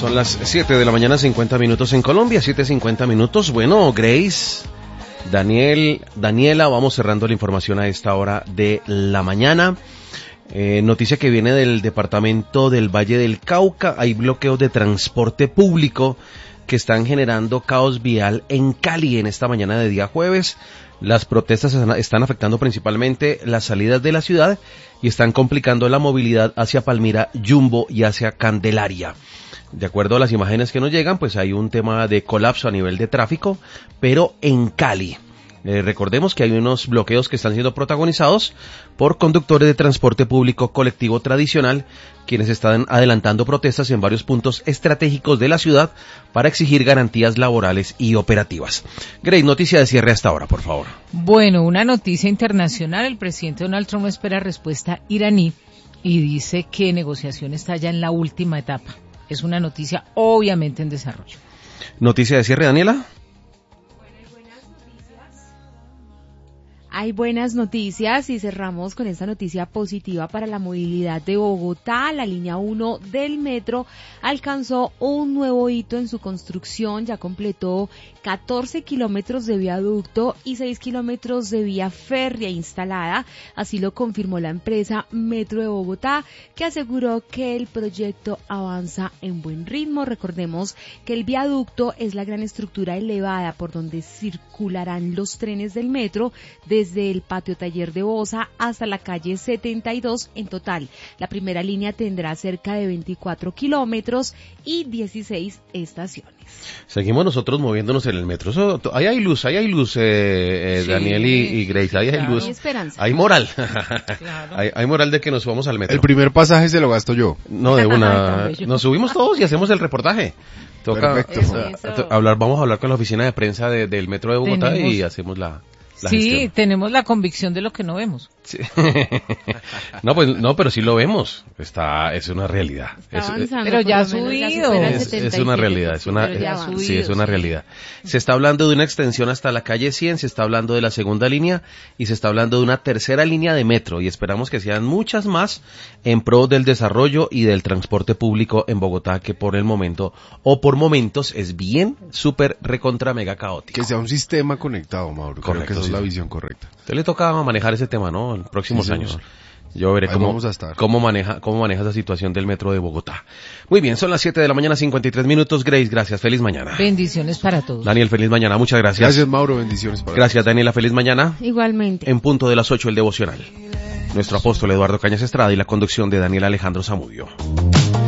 Son las 7 de la mañana, 50 minutos en Colombia, 7:50 minutos. Bueno, Grace, Daniela, vamos cerrando la información a esta hora de la mañana. Noticia que viene del departamento del Valle del Cauca. Hay bloqueos de transporte público que están generando caos vial en Cali en esta mañana de día jueves. Las protestas están afectando principalmente las salidas de la ciudad y están complicando la movilidad hacia Palmira, Jumbo y hacia Candelaria. De acuerdo a las imágenes que nos llegan, pues hay un tema de colapso a nivel de tráfico, pero en Cali. Recordemos que hay unos bloqueos que están siendo protagonizados por conductores de transporte público colectivo tradicional, quienes están adelantando protestas en varios puntos estratégicos de la ciudad para exigir garantías laborales y operativas. Grace, noticia de cierre hasta ahora, por favor. Bueno, una noticia internacional. El presidente Donald Trump espera respuesta iraní y dice que negociación está ya en la última etapa. Es una noticia obviamente en desarrollo. Noticia de cierre, Daniela. Hay buenas noticias y cerramos con esta noticia positiva para la movilidad de Bogotá. La línea 1 del metro alcanzó un nuevo hito en su construcción, ya completó 14 kilómetros de viaducto y 6 kilómetros de vía férrea instalada. Así lo confirmó la empresa Metro de Bogotá, que aseguró que el proyecto avanza en buen ritmo. Recordemos que el viaducto es la gran estructura elevada por donde circularán los trenes del metro desde el patio taller de Bosa hasta la calle 72 en total. La primera línea tendrá cerca de 24 kilómetros y 16 estaciones. Seguimos nosotros moviéndonos en el metro. Ahí hay luz, sí, Daniel y Grace, ahí hay luz. Hay esperanza. Hay moral. Claro. hay moral de que nos subamos al metro. El primer pasaje se lo gasto yo. No, de una. Nos subimos todos y hacemos el reportaje. Toca vamos a hablar con la oficina de prensa del metro de Bogotá y hacemos la gestión. Tenemos la convicción de lo que no vemos. Sí. No, pero sí lo vemos. Es una realidad. Pero ya ha subido. Es una realidad, es una realidad. Se está hablando de una extensión hasta la calle 100, se está hablando de la segunda línea y se está hablando de una tercera línea de metro y esperamos que sean muchas más en pro del desarrollo y del transporte público en Bogotá, que por el momento o por momentos es bien súper recontra mega caótico. Que sea un sistema conectado, Mauro. Correcto, creo que esa es la visión correcta. Usted le toca manejar ese tema, ¿no? En próximos años. Yo veré cómo maneja esa situación del metro de Bogotá. Muy bien, son las 7 de la mañana, 53 minutos. Grace, gracias. Feliz mañana. Bendiciones para todos. Daniel, feliz mañana. Muchas gracias. Gracias, Mauro. Bendiciones para todos. Gracias, Daniela. Feliz mañana. Igualmente. En punto de las 8, el devocional. Nuestro apóstol Eduardo Cañas Estrada y la conducción de Daniel Alejandro Zamudio.